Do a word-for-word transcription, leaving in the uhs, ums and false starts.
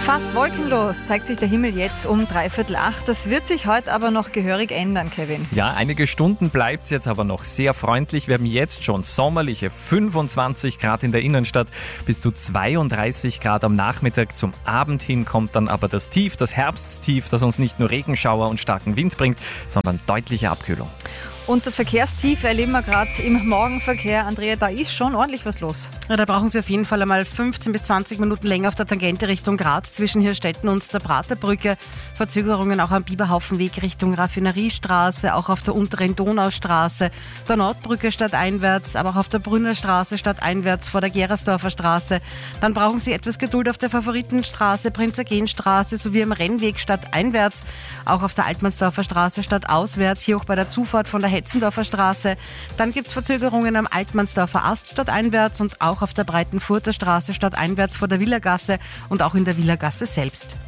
Fast wolkenlos zeigt sich der Himmel jetzt um dreiviertel acht. Das wird sich heute aber noch gehörig ändern, Kevin. Ja, einige Stunden bleibt es jetzt aber noch sehr freundlich. Wir haben jetzt schon sommerliche fünfundzwanzig Grad in der Innenstadt, bis zu zweiunddreißig Grad am Nachmittag. Zum Abend hin kommt dann aber das Tief, das Herbsttief, das uns nicht nur Regenschauer und starken Wind bringt, sondern deutliche Abkühlung. Und das Verkehrstief erleben wir gerade im Morgenverkehr. Andrea, da ist schon ordentlich was los. Ja, da brauchen Sie auf jeden Fall einmal fünfzehn bis zwanzig Minuten länger auf der Tangente Richtung Graz zwischen Hirstetten und der Praterbrücke. Verzögerungen auch am Biberhaufenweg Richtung Raffineriestraße, auch auf der unteren Donaustraße, der Nordbrücke stadteinwärts, aber auch auf der Brünnerstraße stadteinwärts vor der Gerersdorfer Straße. Dann brauchen Sie etwas Geduld auf der Favoritenstraße, Prinz-Eugen-Straße sowie am Rennweg stadteinwärts, auch auf der Altmannsdorfer Straße stadtauswärts, hier auch bei der Zufahrt von der Hetzendorfer Straße. Dann gibt es Verzögerungen am Altmannsdorfer Ast stadteinwärts und auch auf der Breitenfurter Straße stadteinwärts vor der Villagasse und auch in der Villagasse selbst.